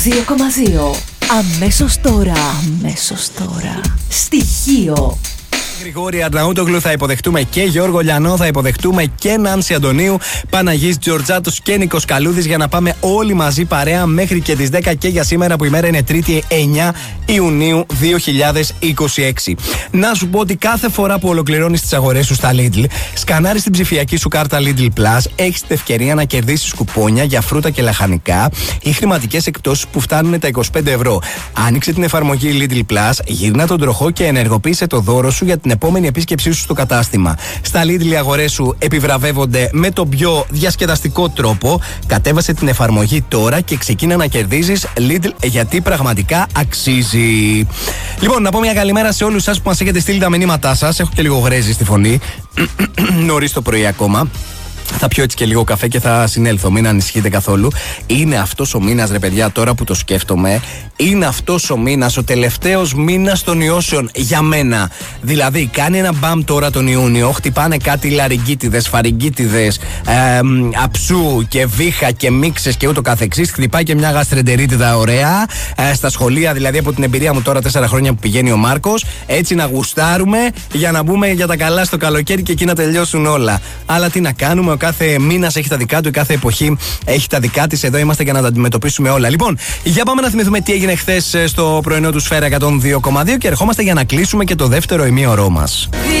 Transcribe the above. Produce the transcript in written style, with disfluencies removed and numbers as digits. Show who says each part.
Speaker 1: 2,2. Αμέσως τώρα. Στοιχείο.
Speaker 2: Γρηγόρη Αρναούτογλου θα υποδεχτούμε και Γιώργο Λιανό, θα υποδεχτούμε και Νάνση Αντωνίου, Παναγής Τζορτζάτος και Νίκος Καλούδης για να πάμε όλοι μαζί παρέα μέχρι και τις 10 και για σήμερα που η μέρα είναι Τρίτη 9 Ιουνίου 2026. Να σου πω ότι κάθε φορά που ολοκληρώνεις τις αγορές σου στα Lidl, σκανάρεις την ψηφιακή σου κάρτα Lidl Plus, έχεις την ευκαιρία να κερδίσεις κουπόνια για φρούτα και λαχανικά ή χρηματικές εκπτώσεις που φτάνουν τα 25 ευρώ. Άνοιξε την εφαρμογή Lidl Plus, γύρνα τον τροχό και ενεργοποίησε το δώρο σου για την επόμενη επίσκεψή σου στο κατάστημα. Στα Lidl οι αγορές σου επιβραβεύονται με τον πιο διασκεδαστικό τρόπο. Κατέβασε την εφαρμογή τώρα και ξεκίνα να κερδίζεις Lidl, γιατί πραγματικά αξίζει. Λοιπόν, να πω μια καλημέρα σε όλους σας που μας έχετε στείλει τα μηνύματά σας. Έχω και λίγο γρέζι στη φωνή. Νωρίς το πρωί ακόμα. Θα πιω έτσι και λίγο καφέ και θα συνέλθω. Μην ανησυχείτε καθόλου. Είναι αυτός ο μήνας, ρε παιδιά, τώρα που το σκέφτομαι. Είναι αυτός ο μήνας, ο τελευταίος μήνας των ιώσεων για μένα. Δηλαδή, κάνει ένα μπαμ τώρα τον Ιούνιο. Χτυπάνε κάτι λαρυγγίτιδες, φαρυγγίτιδες, αψού και βήχα και μίξες και ούτω καθεξής. Χτυπάει και μια γαστρεντερίτιδα ωραία. Στα σχολεία, δηλαδή, από την εμπειρία μου τώρα 4 χρόνια που πηγαίνει ο Μάρκος. Έτσι να γουστάρουμε για να μπούμε για τα καλά στο καλοκαίρι και εκεί να τελειώσουν όλα. Αλλά τι να κάνουμε. Κάθε μήνας έχει τα δικά του, η κάθε εποχή έχει τα δικά της. Εδώ είμαστε για να τα αντιμετωπίσουμε όλα. Λοιπόν, για πάμε να θυμηθούμε τι έγινε χθες στο πρωινό του Σφαίρα 102,2 και ερχόμαστε για να κλείσουμε και το δεύτερο ημίωρό μας.